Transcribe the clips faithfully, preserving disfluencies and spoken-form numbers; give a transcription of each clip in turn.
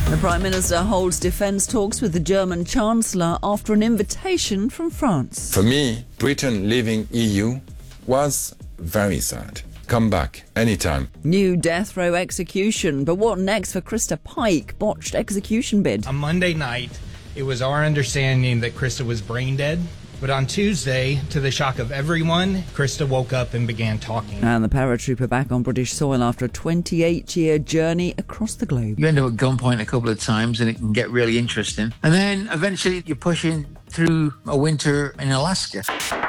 The Prime Minister holds defence talks with the German Chancellor after an invitation from France. For me, Britain leaving E U was very sad. Come back anytime. New death row execution. But what next for Krista Pike? Botched execution bid. On Monday night, it was our understanding that Krista was brain dead. But on Tuesday, to the shock of everyone, Krista woke up and began talking. And the paratrooper back on British soil after a twenty-eight year journey across the globe. You end up at gunpoint a couple of times and it can get really interesting. And then eventually you're pushing through a winter in Alaska.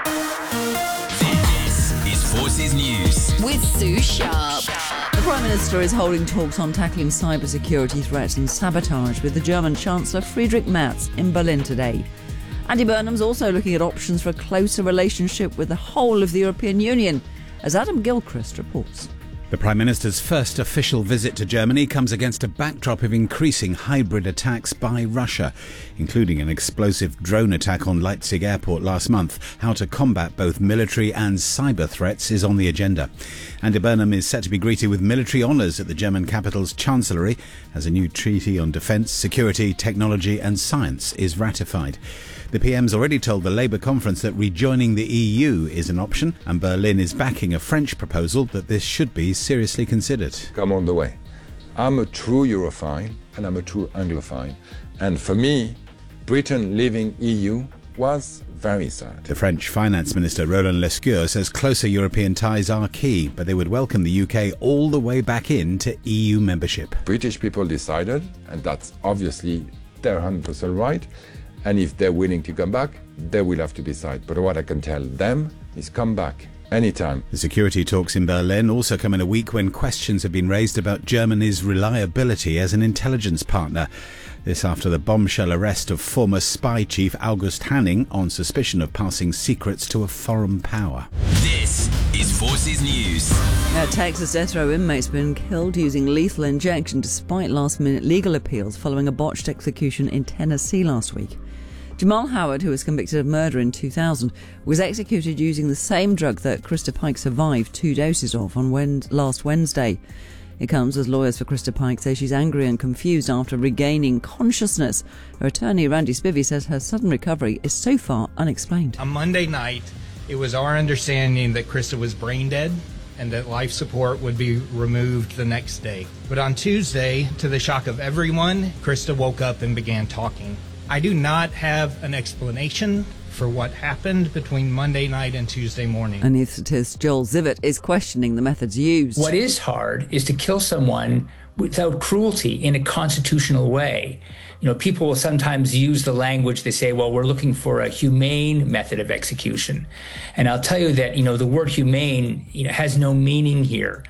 This is Forces News with Sue Sharp. The Prime Minister is holding talks on tackling cybersecurity threats and sabotage with the German Chancellor Friedrich Merz in Berlin today. Andy Burnham's also looking at options for a closer relationship with the whole of the European Union, as Adam Gilchrist reports. The Prime Minister's first official visit to Germany comes against a backdrop of increasing hybrid attacks by Russia, including an explosive drone attack on Leipzig airport last month. How to combat both military and cyber threats is on the agenda. Andy Burnham is set to be greeted with military honours at the German capital's Chancellery as a new treaty on defence, security, technology and science is ratified. The P M's already told the Labour conference that rejoining the E U is an option, and Berlin is backing a French proposal that this should be seriously considered. Come on the way. I'm a true Europhile and I'm a true Anglophile. And for me, Britain leaving E U was very sad. The French Finance Minister Roland Lescure says closer European ties are key, but they would welcome the U K all the way back into E U membership. British people decided, and that's obviously their one hundred percent right. And if they're willing to come back, they will have to decide. But what I can tell them is come back anytime. The security talks in Berlin also come in a week when questions have been raised about Germany's reliability as an intelligence partner. This after the bombshell arrest of former spy chief August Hanning on suspicion of passing secrets to a foreign power. This is Forces News. A Texas death row inmate's been killed using lethal injection despite last-minute legal appeals following a botched execution in Tennessee last week. Jamal Howard, who was convicted of murder in two thousand, was executed using the same drug that Krista Pike survived two doses of on Wed- last Wednesday. It comes as lawyers for Krista Pike say she's angry and confused after regaining consciousness. Her attorney, Randy Spivey, says her sudden recovery is so far unexplained. On Monday night, it was our understanding that Krista was brain dead and that life support would be removed the next day. But on Tuesday, to the shock of everyone, Krista woke up and began talking. I do not have an explanation for what happened between Monday night and Tuesday morning. Anaesthetist Joel Zivot is questioning the methods used. What is hard is to kill someone without cruelty in a constitutional way. You know, people will sometimes use the language, they say, well, we're looking for a humane method of execution. And I'll tell you that, you know, the word humane, you know, has no meaning here.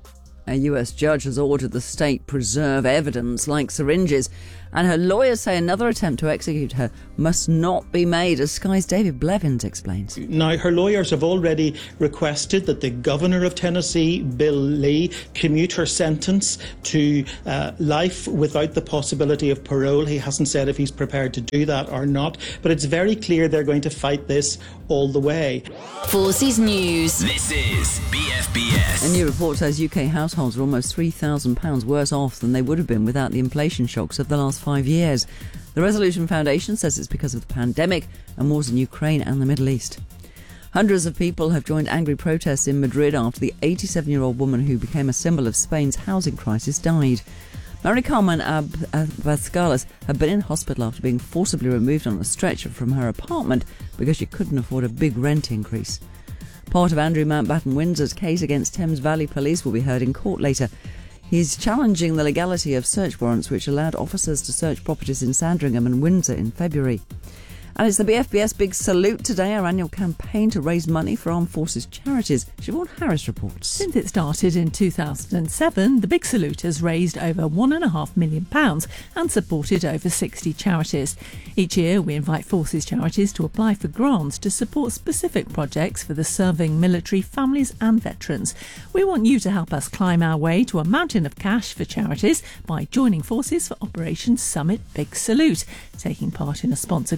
A U S judge has ordered the state preserve evidence like syringes, and her lawyers say another attempt to execute her must not be made, as Sky's David Blevins explains. Now, her lawyers have already requested that the governor of Tennessee, Bill Lee, commute her sentence to uh, life without the possibility of parole. He hasn't said if he's prepared to do that or not, but it's very clear they're going to fight this all the way. Forces News. This is B F B S. A new report says U K households are almost three thousand pounds worse off than they would have been without the inflation shocks of the last five years. The Resolution Foundation says it's because of the pandemic and wars in Ukraine and the Middle East. Hundreds of people have joined angry protests in Madrid after the eighty-seven-year-old woman who became a symbol of Spain's housing crisis died. Mary Carmen Abascales had been in hospital after being forcibly removed on a stretcher from her apartment because she couldn't afford a big rent increase. Part of Andrew Mountbatten Windsor's case against Thames Valley Police will be heard in court later. He's challenging the legality of search warrants which allowed officers to search properties in Sandringham and Windsor in February. And it's the B F B S Big Salute today, our annual campaign to raise money for armed forces charities. Siobhan Harris reports. Since it started in two thousand seven, the Big Salute has raised over one and a half million pounds and supported over sixty charities. Each year, we invite forces charities to apply for grants to support specific projects for the serving military, families and veterans. We want you to help us climb our way to a mountain of cash for charities by joining forces for Operation Summit Big Salute. Taking part in a sponsored climb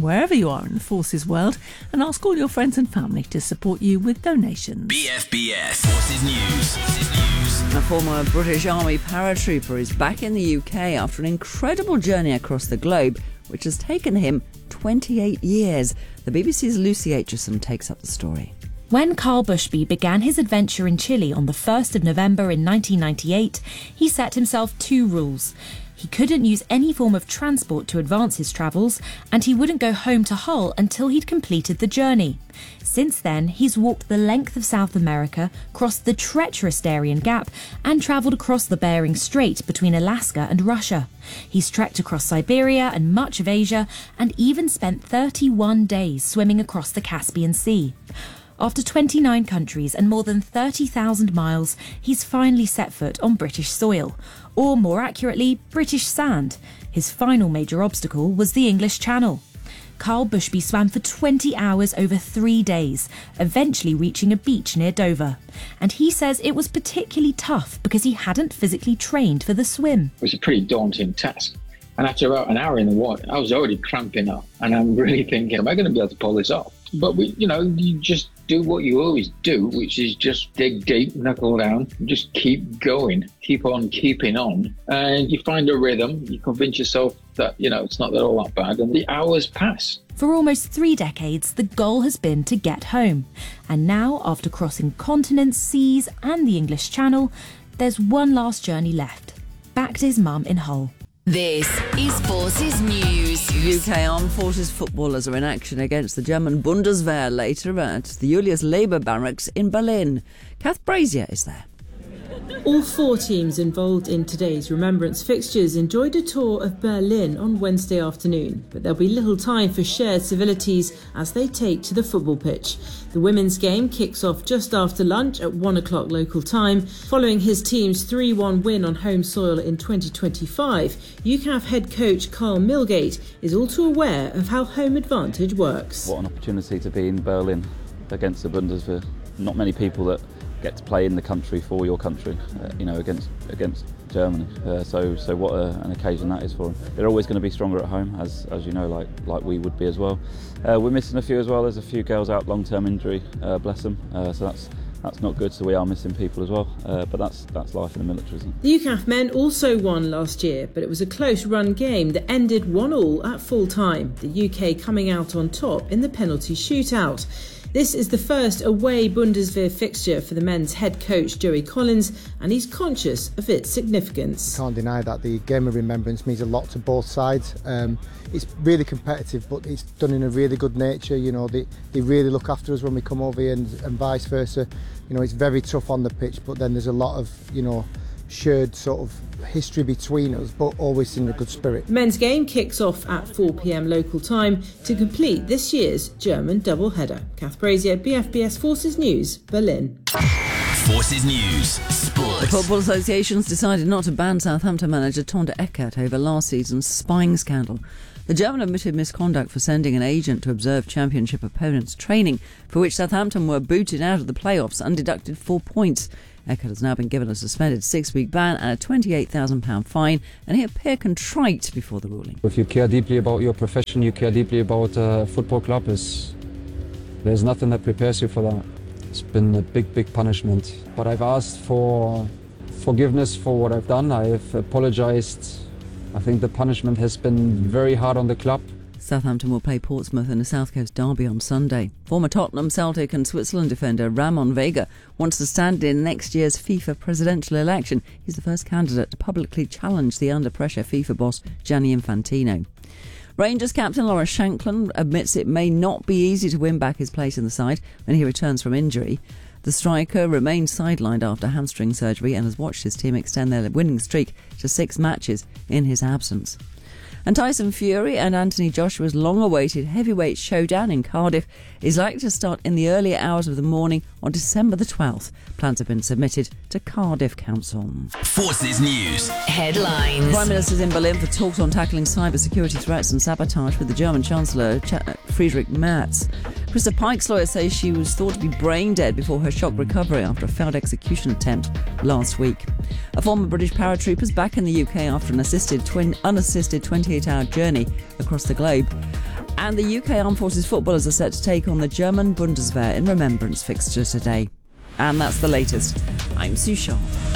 wherever you are in the Forces world and ask all your friends and family to support you with donations. B F B S Forces News. Forces News. A former British Army paratrooper is back in the U K after an incredible journey across the globe, which has taken him twenty-eight years. The B B C's Lucy Aitchison takes up the story. When Carl Bushby began his adventure in Chile on the first of November in nineteen ninety-eight, he set himself two rules. He couldn't use any form of transport to advance his travels, and he wouldn't go home to Hull until he'd completed the journey. Since then, he's walked the length of South America, crossed the treacherous Darien Gap, and travelled across the Bering Strait between Alaska and Russia. He's trekked across Siberia and much of Asia, and even spent thirty-one days swimming across the Caspian Sea. After twenty-nine countries and more than thirty thousand miles, he's finally set foot on British soil, or more accurately, British sand. His final major obstacle was the English Channel. Carl Bushby swam for twenty hours over three days, eventually reaching a beach near Dover. And he says it was particularly tough because he hadn't physically trained for the swim. It was a pretty daunting task. And after about an hour in the water, I was already cramping up. And I'm really thinking, am I going to be able to pull this off? But, we, you know, you just do what you always do, which is just dig deep, knuckle down, just keep going, keep on keeping on. And you find a rhythm, you convince yourself that, you know, it's not that all that bad, and the hours pass. For almost three decades, the goal has been to get home. And now, after crossing continents, seas and the English Channel, there's one last journey left, back to his mum in Hull. This is Forces News. U K Armed Forces footballers are in action against the German Bundeswehr later at the Julius Leber Barracks in Berlin. Kath Brazier is there. All four teams involved in today's remembrance fixtures enjoyed a tour of Berlin on Wednesday afternoon, but there'll be little time for shared civilities as they take to the football pitch. The women's game kicks off just after lunch at one o'clock local time. Following his team's three one win on home soil in twenty twenty-five, U C A F head coach Carl Milgate is all too aware of how home advantage works. What an opportunity to be in Berlin against the Bundeswehr. Not many people that get to play in the country for your country, uh, you know, against against Germany. Uh, so so what a, an occasion that is for them. They're always going to be stronger at home, as as you know, like like we would be as well. Uh, we're missing a few as well. There's a few girls out long-term injury, uh, bless them. Uh, so that's that's not good. So we are missing people as well. Uh, but that's that's life in the military, isn't it? The U C A F men also won last year, but it was a close run game that ended one all at full time. The U K coming out on top in the penalty shootout. This is the first away Bundeswehr fixture for the men's head coach Joey Collins, and he's conscious of its significance. Can't deny that the game of remembrance means a lot to both sides. Um, it's really competitive, but it's done in a really good nature. You know, they, they really look after us when we come over here, and, and vice versa. You know, it's very tough on the pitch, but then there's a lot of, you know, shared sort of history between us, but always in a good spirit. Men's game kicks off at four p.m. local time to complete this year's German doubleheader. Kath Brazier, B F B S Forces News, Berlin. Forces News, Sport. The Football Association's decided not to ban Southampton manager Tonda Eckert over last season's spying scandal. The German admitted misconduct for sending an agent to observe Championship opponents' training, for which Southampton were booted out of the playoffs and deducted four points. Eckert has now been given a suspended six-week ban and a twenty-eight thousand pounds fine, and he appeared contrite before the ruling. If you care deeply about your profession, you care deeply about a football club, is there's nothing that prepares you for that. It's been a big, big punishment. But I've asked for forgiveness for what I've done. I've apologised. I think the punishment has been very hard on the club. Southampton will play Portsmouth in a South Coast derby on Sunday. Former Tottenham, Celtic and Switzerland defender Ramon Vega wants to stand in next year's FIFA presidential election. He's the first candidate to publicly challenge the under-pressure FIFA boss Gianni Infantino. Rangers captain Lawrence Shankland admits it may not be easy to win back his place in the side when he returns from injury. The striker remains sidelined after hamstring surgery and has watched his team extend their winning streak to six matches in his absence. And Tyson Fury and Anthony Joshua's long-awaited heavyweight showdown in Cardiff is likely to start in the early hours of the morning on December the twelfth. Plans have been submitted to Cardiff Council. Forces News. Headlines. Prime Minister's in Berlin for talks on tackling cybersecurity threats and sabotage with the German Chancellor Ch- Friedrich Merz. Krista Pike's lawyer says she was thought to be brain dead before her shock recovery after a failed execution attempt last week. A former British paratrooper is back in the U K after an assisted twin, unassisted twenty-eight hour journey across the globe. And the U K Armed Forces footballers are set to take on the German Bundeswehr in remembrance fixture today. And that's the latest. I'm Sue Shaw.